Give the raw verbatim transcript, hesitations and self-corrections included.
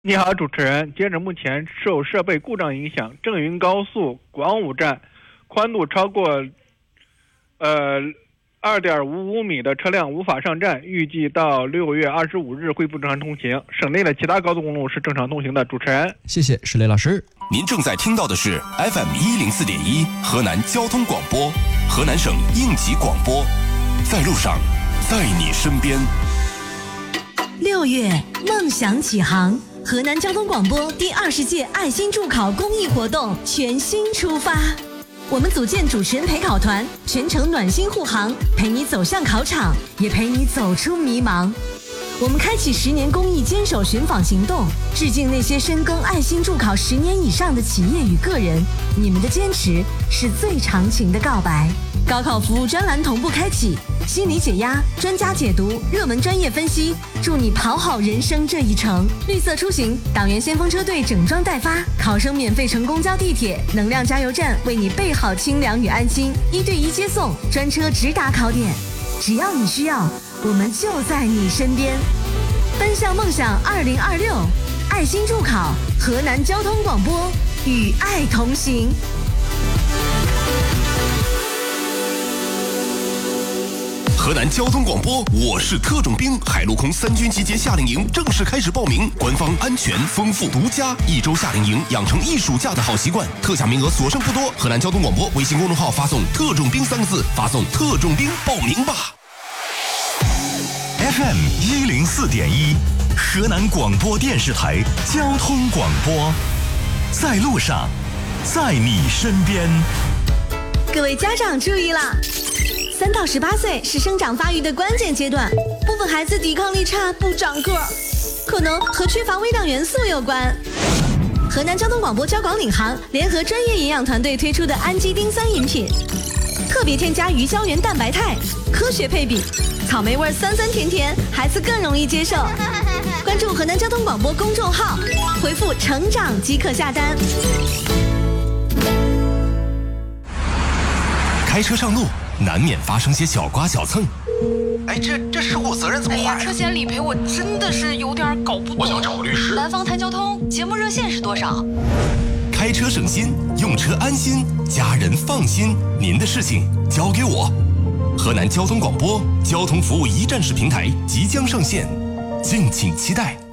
你好，主持人。截止目前，受设备故障影响，郑云高速广武站宽度超过呃二点五五米的车辆无法上站，预计到六月二十五日恢复正常通行。省内的其他高速公路是正常通行的。主持人， 谢谢石雷老师。 您正在听到的是 F M 一零四点一河南交通广播，河南省应急广播，在路上，在你身边。 六月，梦想启航。河南交通广播第二十届爱心助考公益活动全新出发，我们组建主持人陪考团，全程暖心护航，陪你走向考场，也陪你走出迷茫。我们开启十年公益坚守寻访行动，致敬那些深耕爱心助考十年以上的企业与个人，你们的坚持是最长情的告白。高考服务专栏同步开启，心理解压、专家解读、热门专业分析，助你跑好人生这一程。绿色出行，党员先锋车队整装待发，考生免费乘公交地铁，能量加油站为你备好清凉与安心，一对一接送，专车直达考点。只要你需要，我们就在你身边。奔向梦想二零二六，爱心助考，河南交通广播与爱同行。 河南交通广播，我是特种兵，海陆空三军集结夏令营正式开始报名，官方安全、丰富、独家，一周夏令营，养成一暑假的好习惯，特价名额所剩不多。河南交通广播微信公众号发送“特种兵”三个字，发送“特种兵”报名吧。 F M 一零四点一，河南广播电视台交通广播，在路上，在你身边。 各位家长注意啦！三到十八岁是生长发育的关键阶段，部分孩子抵抗力差，不长个儿，可能和缺乏微量元素有关。河南交通广播交广领航联合专业营养团队推出的氨基丁酸饮品，特别添加鱼胶原蛋白肽，科学配比，草莓味酸酸甜甜，孩子更容易接受。关注河南交通广播公众号，回复成长即可下单。 开车上路难免发生些小刮小蹭， 哎，这这事故责任怎么划呀？ 哎呀，车险理赔我真的是有点搞不懂。 我想找个律师。 南方谈交通节目热线是多少？ 开车省心，用车安心，家人放心，您的事情交给我。河南交通广播交通服务一站式平台即将上线，敬请期待。